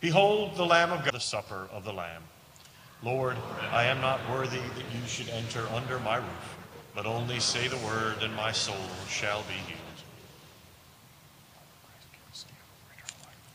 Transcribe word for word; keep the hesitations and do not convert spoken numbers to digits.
Behold the Lamb of God, the supper of the Lamb. Lord, I am not worthy that you should enter under my roof, but only say the word, and my soul shall be healed.